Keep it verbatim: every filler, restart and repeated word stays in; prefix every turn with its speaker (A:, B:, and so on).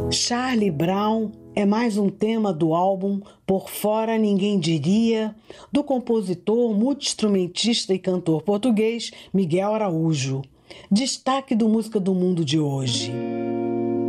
A: Charlie Brown é mais um tema do álbum Por Fora Ninguém Diria, do compositor, multi-instrumentista e cantor português Miguel Araújo. Destaque do Música do Mundo de hoje.